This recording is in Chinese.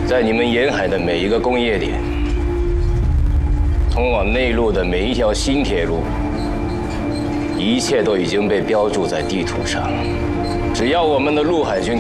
在你们沿海的每一个工业点，通往内陆的每一条新铁路，一切都已经被标注在地图上。只要我们的陆海军